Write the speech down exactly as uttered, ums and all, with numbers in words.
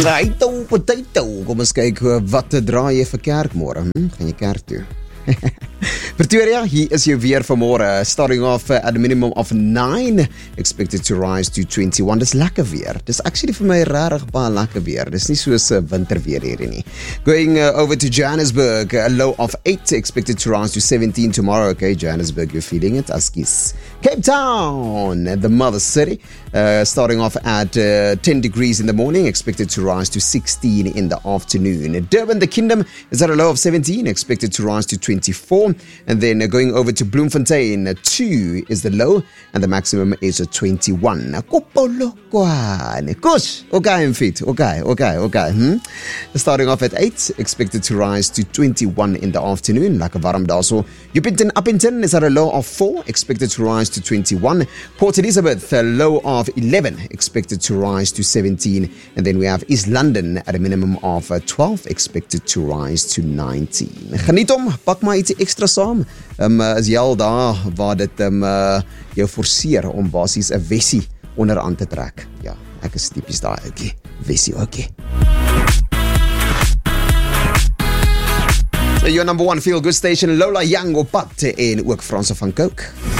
Potato, potato. Kom ons kyk wat te draai jy vir kerk môre. Hm? Gaan jy kerk toe? Pretoria, hier is jou weer vir môre. Starting off at a minimum of nine, expected to rise to twenty-one. Dis lekker weer. Dis actually vir my rarig baie lekker weer. Dis nie soos uh, winterweer hier nie. Going uh, over to Johannesburg, a low of eight, expected to rise to seventeen tomorrow. Okay, Johannesburg, you're feeling it? Askies. Cape Town, the mother city, uh, starting off at uh, ten degrees in the morning, expected to rise to sixteen in the afternoon. Durban, the kingdom, is at a low of seventeen, expected to rise to twenty-four. And then uh, going over to Bloemfontein, uh, two is the low, and the maximum is uh, twenty-one. Kopolokwane. Kush. Okay, fit. Okay, okay, okay. Hmm? Starting off at eight, expected to rise to twenty-one in the afternoon. Like a warm daso. Upington, Uppington is at a low of four, expected to rise to twenty-one. Port Elizabeth, a low of eleven, expected to rise to seventeen. And then we have East London at a minimum of uh, twelve, expected to rise to nineteen. Geniet hom, pak maar ietsie ekstra saam. Um, is jy al daar waar dit um, uh, jou forceer om basies 'n wessie onderaan te trek? Ja, ek is tipies daai ouetjie. Wessie ouetjie. So your number one feel good station, Lola Young op pad en ook Franse van Coke.